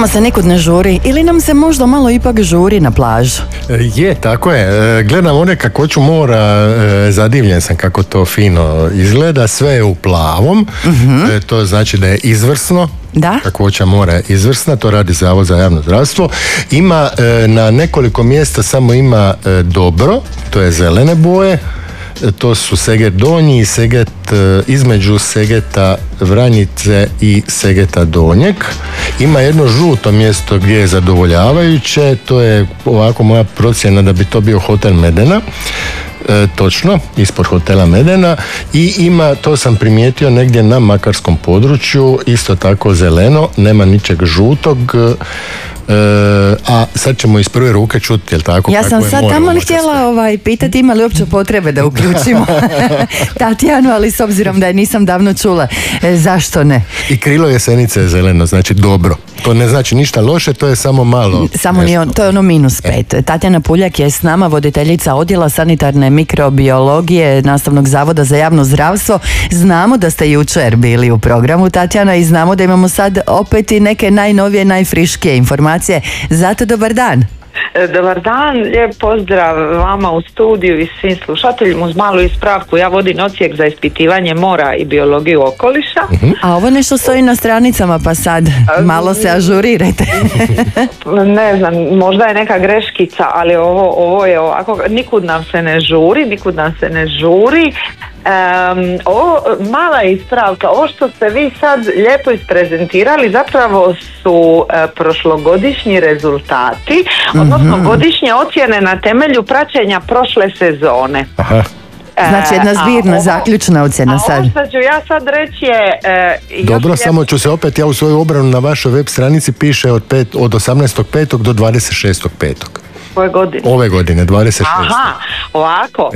Nama se nikud ne žuri ili nam se možda malo ipak žuri na plažu? Je, tako je. Gledam one kakvoću mora, zadivljen sam kako to fino izgleda. Sve je u plavom, to znači da je izvrsno. Da? Kakvoća mora je izvrsna, to radi Zavod za javno zdravstvo. Ima na nekoliko mjesta samo ima dobro, to je zelene boje. To su Seget Donji i Seget, između Segeta Vranjice i Segeta Donjeg. Ima jedno žuto mjesto gdje je zadovoljavajuće, to je ovako moja procjena da bi to bio hotel Medena. Točno, ispod hotela Medena. I ima, to sam primijetio negdje na makarskom području, isto tako zeleno, nema ničeg žutog. A sad ćemo iz prve ruke čuti, jel tako? Ja sam sad tamo htjela pitati ima li uopće potrebe da uključimo Tatjanu, ali s obzirom da je nisam davno čula, zašto ne? I krilo jesenice je zeleno, znači dobro. To ne znači ništa loše, to je samo malo. Samo to je ono -5. Tatjana Puljak je s nama, voditeljica odjela sanitarne mikrobiologije Nastavnog zavoda za javno zdravstvo. Znamo da ste jučer bili u programu, Tatjana, i znamo da imamo sad opet i neke najnovije, najfriškije informacije. Zato dobar dan. Dobar dan, lijep pozdrav vama u studiju i svim slušateljima. Uz malu ispravku, ja vodim odsjek za ispitivanje mora i biologiju okoliša. A ovo nešto stoji na stranicama, pa sad malo se ažurirajte. Ne znam, možda je neka greškica, ali ovo je ovako, nikud nam se ne žuri. Ovo mala ispravka, ovo što ste vi sad lijepo isprezentirali zapravo su prošlogodišnji rezultati, odnosno godišnje ocjene na temelju praćenja prošle sezone. Aha. Znači jedna zbirna, zaključna ocjena sad. Ovo što ću ja sad reći je... Dobro, samo ću se opet, ja u svoju obranu na vašoj web stranici piše od 18.5. do 26.5. Ove godine, 26. Aha, ovako.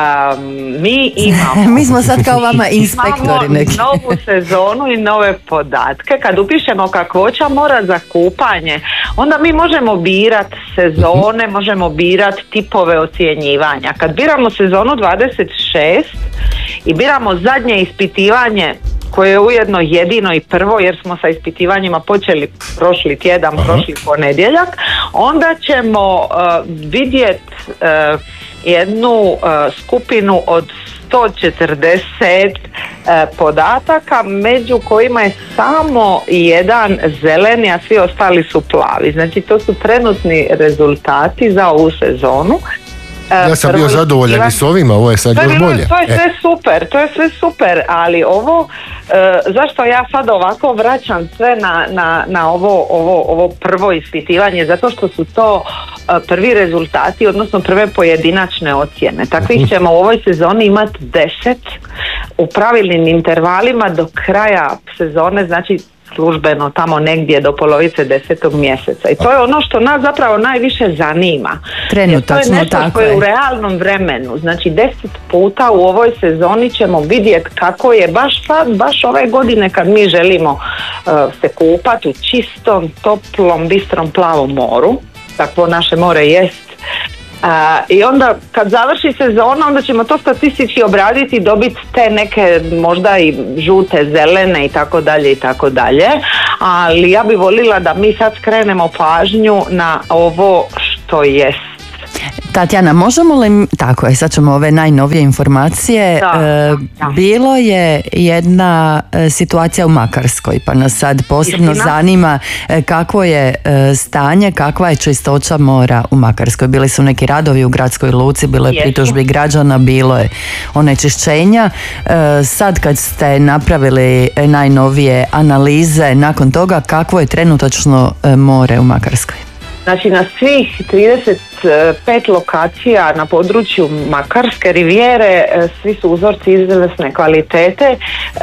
Mi imamo... Mi smo sad kao vama inspektori neki. Imamo novu sezonu i nove podatke. Kad upišemo kakvoća mora za kupanje, onda mi možemo birati sezone, možemo birati tipove ocjenjivanja. Kad biramo sezonu 26 i biramo zadnje ispitivanje, koje je ujedno jedino i prvo, jer smo sa ispitivanjima počeli prošli tjedan, prošli ponedjeljak, onda ćemo vidjeti jednu skupinu od 140 podataka, među kojima je samo jedan zeleni, a svi ostali su plavi. Znači to su trenutni rezultati za ovu sezonu. Ja sam bio zadovoljan i s ovima, ovo je sad još bolje. To je sve super, ali ovo, zašto ja sad ovako vraćam sve na ovo prvo ispitivanje, zato što su to prvi rezultati, odnosno prve pojedinačne ocjene. Takvih ćemo u ovoj sezoni imati 10 u pravilnim intervalima do kraja sezone, znači službeno tamo negdje do polovice 10. mjeseca. I to je ono što nas zapravo najviše zanima. Trenutačno, to je nešto što je u realnom vremenu. Znači 10 puta u ovoj sezoni ćemo vidjeti kako je baš ove godine kad mi želimo se kupati u čistom, toplom, bistrom, plavom moru. Takvo naše more jest. I onda kad završi sezona, onda ćemo to statistički obraditi i dobiti te neke možda i žute, zelene i tako dalje, ali ja bih volila da mi sad skrenemo pažnju na ovo što jest. Tatjana, možemo li, tako je, sad ćemo ove najnovije informacije, bilo je jedna situacija u Makarskoj, pa nas sad posebno zanima kako je stanje, kakva je čistoća mora u Makarskoj. Bili su neki radovi u gradskoj luci, bilo je pritužbi građana, bilo je onečišćenja. Sad kad ste napravili najnovije analize, nakon toga kakvo je trenutačno more u Makarskoj? Znači na svih 35 lokacija na području Makarske rivijere svi su uzorci izvrsne kvalitete.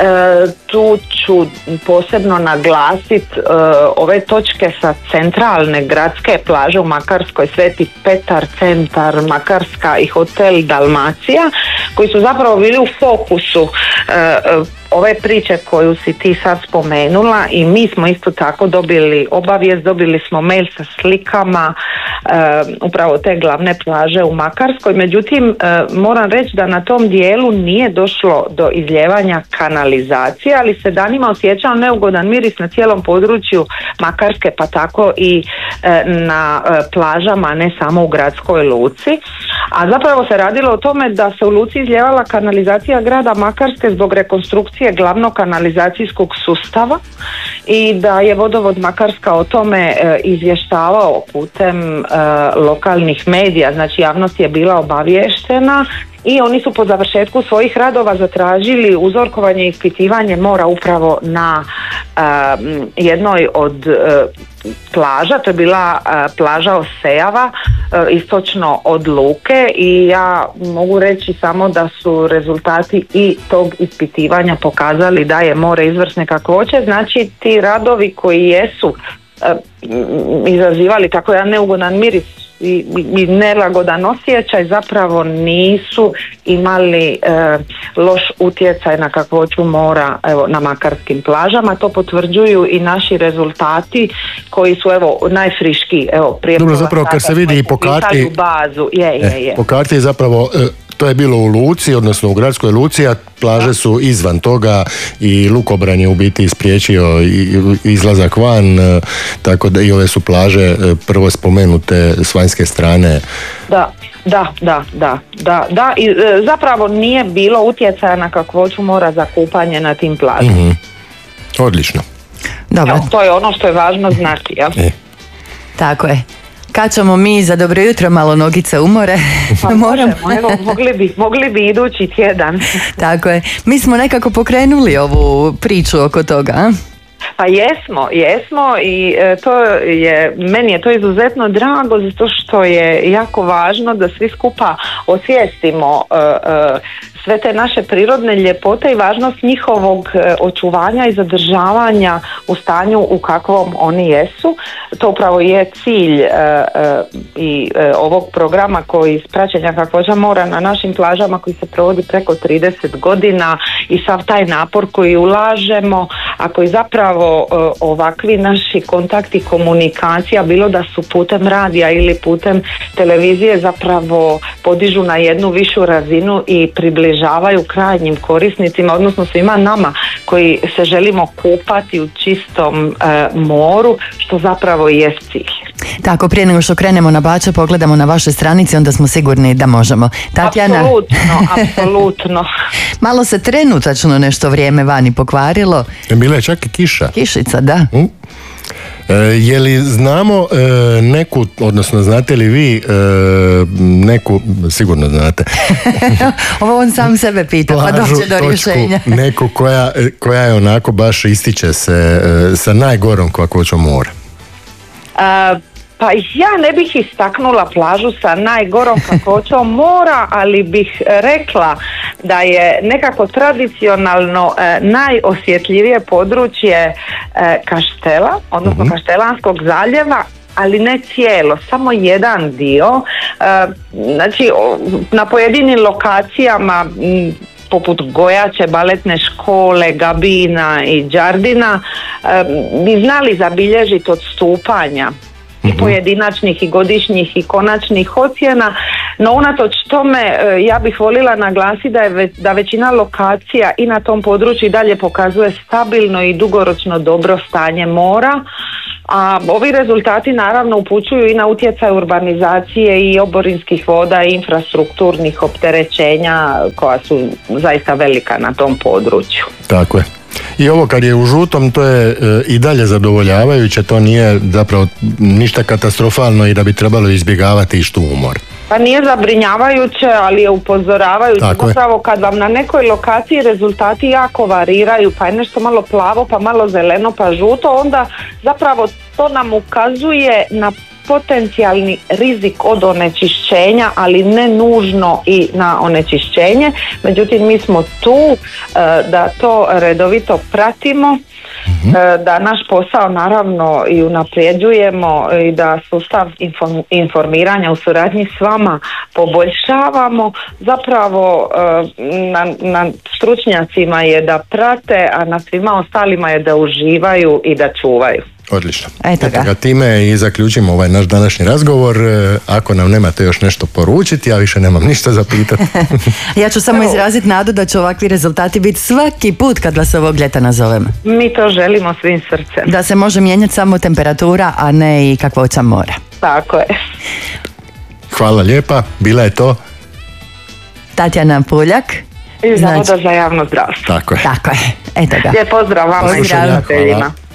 Tu ću posebno naglasiti ove točke sa centralne gradske plaže u Makarskoj, Sveti Petar, Centar, Makarska i hotel Dalmacija, koji su zapravo bili u fokusu ove priče koju si ti sad spomenula, i mi smo isto tako dobili obavijest, dobili smo mail sa slikama upravo te glavne plaže u Makarskoj. Međutim, moram reći da na tom dijelu nije došlo do izljevanja kanalizacije, ali se danima osjećao neugodan miris na cijelom području Makarske, pa tako i na plažama, ne samo u gradskoj luci. A zapravo se radilo o tome da se u luci izljevala kanalizacija grada Makarske zbog rekonstrukcije glavnog kanalizacijskog sustava i da je vodovod Makarska o tome izvještavao putem lokalnih medija, znači javnost je bila obaviještena i oni su po završetku svojih radova zatražili uzorkovanje i ispitivanje mora upravo na jednoj od plaža, to je bila plaža Osejava, istočno od luke, i ja mogu reći samo da su rezultati i tog ispitivanja pokazali da je more izvrsne kakvoće. Znači ti radovi koji jesu izazivali tako jedan neugodan miris i nelagodan osjećaj zapravo nisu imali loš utjecaj na kakvoću mora, evo, na makarskim plažama. To potvrđuju i naši rezultati koji su najfriškiji. Evo, prije dobro, zapravo kad se vidi i po karti bazu, po karti je zapravo to je bilo u luci, odnosno u gradskoj luci, a plaže su izvan toga i lukobran je u biti spriječio izlazak van, tako da i ove su plaže prvo spomenute s vanjske strane. Da, i zapravo nije bilo utjecaja na kakvoću mora za kupanje na tim plažama. Mm-hmm. Odlično. Dobro. Evo, to je ono što je važno znati, jel? Tako je. Kad ćemo mi za dobro jutro malo nogice umore? Pa možemo, evo, mogli bi idući tjedan. Tako je. Mi smo nekako pokrenuli ovu priču oko toga, a? Pa jesmo i meni je to izuzetno drago zato što je jako važno da svi skupa osvijestimo sve te naše prirodne ljepote i važnost njihovog očuvanja i zadržavanja u stanju u kakvom oni jesu. To upravo je cilj i ovog programa koji iz praćenja kakvoća mora na našim plažama koji se provodi preko 30 godina i sav taj napor koji ulažemo, a koji zapravo ovakvi naši kontakti, komunikacija, bilo da su putem radija ili putem televizije, zapravo podižu na jednu višu razinu i približavaju krajnjim korisnicima, odnosno svima nama koji se želimo kupati u čistom moru, što zapravo i jest cilj. Tako, prije nego što krenemo na Bača, pogledamo na vaše stranice, onda smo sigurni da možemo. Tatjana? Apsolutno. Malo se trenutačno nešto vrijeme vani pokvarilo. Bila je čak i kiša. Kišica, da. Je li znamo neku, odnosno znate li vi neku, sigurno znate. Ovo on sam sebe pita, pa dođe do rješenja. Neku koja je onako baš ističe se sa najgorom kakvoćom mora. Pa ja ne bih istaknula plažu sa najgorom kakvoćom mora, ali bih rekla da je nekako tradicionalno najosjetljivije područje Kaštela, odnosno Kaštelanskog zaljeva, ali ne cijelo, samo jedan dio. Znači, na pojedinim lokacijama poput Gojače, baletne škole, Gabina i Đardina bi znali zabilježiti odstupanja i pojedinačnih i godišnjih i konačnih ocjena, no unatoč tome ja bih volila naglasiti da većina lokacija i na tom području i dalje pokazuje stabilno i dugoročno dobro stanje mora, a ovi rezultati naravno upućuju i na utjecaj urbanizacije i oborinskih voda i infrastrukturnih opterećenja koja su zaista velika na tom području. Tako je. I ovo kad je u žutom, to je i dalje zadovoljavajuće, to nije zapravo ništa katastrofalno i da bi trebalo izbjegavati ištu umor. Pa nije zabrinjavajuće, ali je upozoravajuće. Zapravo kad vam na nekoj lokaciji rezultati jako variraju, pa je nešto malo plavo, pa malo zeleno, pa žuto, onda zapravo to nam ukazuje na potencijalni rizik od onečišćenja, ali ne nužno i na onečišćenje. Međutim, mi smo tu da to redovito pratimo, da naš posao naravno i unapređujemo i da sustav informiranja u suradnji s vama poboljšavamo. Zapravo na stručnjacima je da prate, a na svima ostalima je da uživaju i da čuvaju. Odlično. Eto ga. Time i zaključimo ovaj naš današnji razgovor. Ako nam nemate još nešto poručiti, ja više nemam ništa za pitati. Ja ću samo izraziti nadu da će ovakvi rezultati biti svaki put kad vas ovog ljeta nazovemo. Mi to želimo svim srcem. Da se može mijenjati samo temperatura, a ne i kakvoća mora. Tako je. Hvala lijepa, bila je to Tatjana Puljak Iz Zavoda za javno zdravstvo. Tako je. Tako je, eto ga. Lijep pozdrav vama i slušateljima.